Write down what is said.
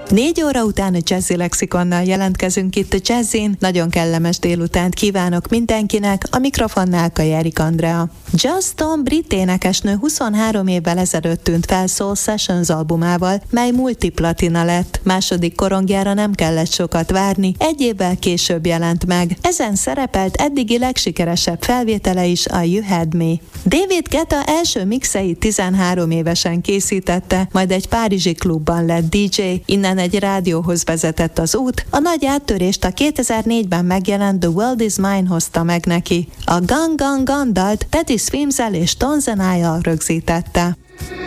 4 óra után a Jazzy Lexikonnal jelentkezünk itt a Jazzin. Nagyon kellemes délutánt kívánok mindenkinek, a mikrofonnál Kajárik Andrea. Joss Stone brit énekesnő 23 évvel ezelőtt tűnt fel Soul Sessions albumával, mely multiplatina lett. Második korongjára nem kellett sokat várni, 1 évvel később jelent meg. Ezen szerepelt eddigi legsikeresebb felvétele is, a You Had Me. David Guetta első mixeit 13 évesen készítette, majd egy párizsi klubban lett DJ, innen egy rádióhoz vezetett az út, a nagy áttörést a 2004-ben megjelent The World Is Mine hozta meg neki. A Gone Gone Gone dalt Teddy Swims-el és Tonzenaya rögzítette.